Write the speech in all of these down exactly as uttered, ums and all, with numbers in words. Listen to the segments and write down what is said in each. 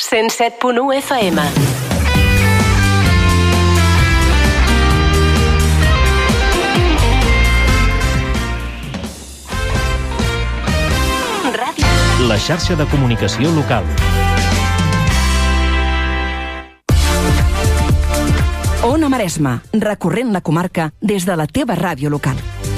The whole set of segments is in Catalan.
cent set punt u F M. Ràdio. La xarxa de comunicació local. Ona Maresme, recorrent la comarca des de la teva ràdio local.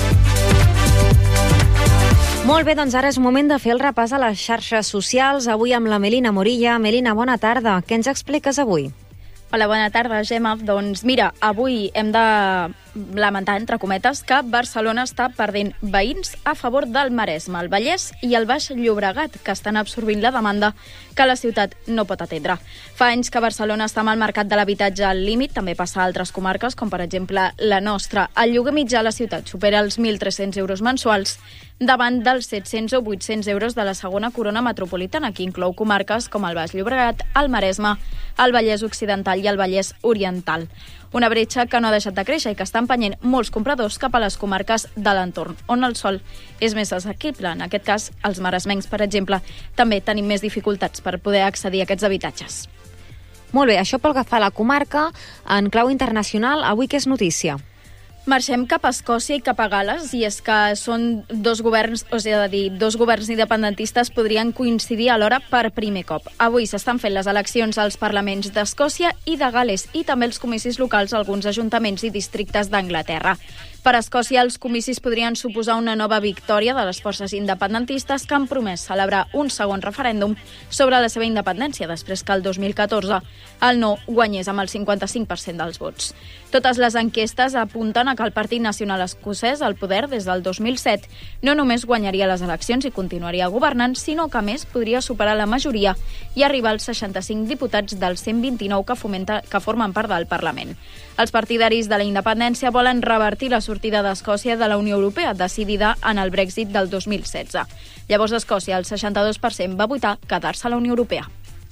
Molt bé, doncs ara és moment de fer el repàs a les xarxes socials. Avui amb la Melina Morilla. Melina, bona tarda. Què ens expliques avui? Hola, bona tarda, Gemma. Doncs mira, avui hem de lamentar, entre cometes, que Barcelona està perdent veïns a favor del Maresme, el Vallès i el Baix Llobregat, que estan absorbint la demanda que la ciutat no pot atendre. Fa anys que Barcelona està amb el mercat de l'habitatge al límit, també passa a altres comarques, com per exemple la nostra. El lloguer mitjà a la ciutat supera els mil tres-cents euros mensuals, davant dels set-cents o vuit-cents euros de la segona corona metropolitana, que inclou comarques com el Baix Llobregat, el Maresme, el Vallès Occidental i el Vallès Oriental. Una bretxa que no ha deixat de créixer i que està empenyent molts compradors cap a les comarques de l'entorn, on el sòl és més assequible. En aquest cas, els maresmencs, per exemple, també tenim més dificultats per poder accedir a aquests habitatges. Molt bé, això pel que fa a la comarca. En clau internacional, avui què és notícia? Marxem cap a Escòcia i cap a Gal·les, i és que són dos governs, o sigui, dir, dos governs independentistes podrien coincidir alhora per primer cop. Avui s'estan fent les eleccions als parlaments d'Escòcia i de Gal·les, i també els comicis locals a alguns ajuntaments i districtes d'Anglaterra. Per a Escòcia, els comicis podrien suposar una nova victòria de les forces independentistes que han promès celebrar un segon referèndum sobre la seva independència després que el dos mil catorze el no guanyés amb el cinquanta-cinc per cent dels vots. Totes les enquestes apunten a que el Partit Nacional Escocès, al poder des del dos mil set, no només guanyaria les eleccions i continuaria governant, sinó que a més podria superar la majoria i arribar als seixanta-cinc diputats dels cent vint-i-nou que, fomenta, que formen part del Parlament. Els partidaris de la independència volen revertir la sortida d'Escòcia de la Unió Europea, decidida en el Brexit del dos mil setze. Llavors, Escòcia, el seixanta-dos per cent, va votar quedar-se a la Unió Europea.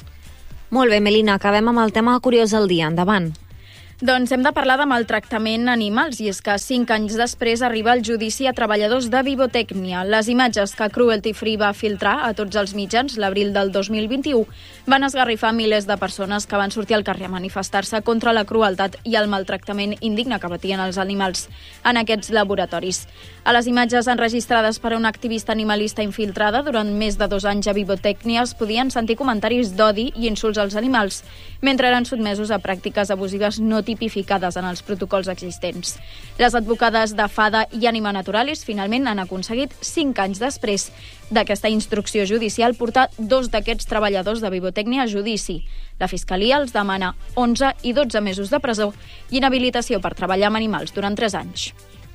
Molt bé, Melina, acabem amb el tema curiós del dia. Endavant. Doncs hem de parlar de maltractament a animals, i és que cinc anys després arriba el judici a treballadors de Vivotècnia. Les imatges que Cruelty Free va filtrar a tots els mitjans l'abril del dos mil vint-i-u van esgarrifar milers de persones que van sortir al carrer a manifestar-se contra la crueltat i el maltractament indigne que patien els animals en aquests laboratoris. A les imatges enregistrades per una activista animalista infiltrada durant més de dos anys a Vivotècnia es podien sentir comentaris d'odi i insults als animals, mentre eren sotmesos a pràctiques abusives no tipificades en els protocols existents. Les advocades de FADA i Anima Naturalis finalment han aconseguit, cinc anys després d'aquesta instrucció judicial, portar dos d'aquests treballadors de Vivotècnia a judici. La Fiscalia els demana onze i dotze mesos de presó i inhabilitació per treballar amb animals durant tres anys.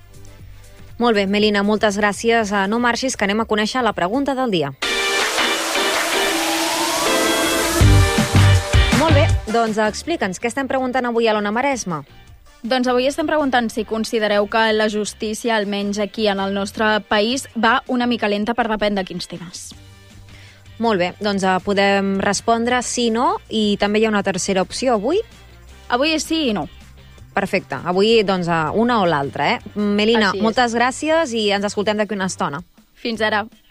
Molt bé, Melina, moltes gràcies. No marxis, que anem a conèixer la pregunta del dia. Molt bé, doncs explica'ns, què estem preguntant avui a l'Ona Maresme? Doncs avui estem preguntant si considereu que la justícia, almenys aquí en el nostre país, va una mica lenta per depèn de quins temes. Molt bé, doncs podem respondre sí, no, i també hi ha una tercera opció avui. Avui és sí i no. Perfecte, avui doncs una o l'altra, eh? Melina, Així és. Moltes gràcies i ens escoltem d'aquí una estona. Fins ara.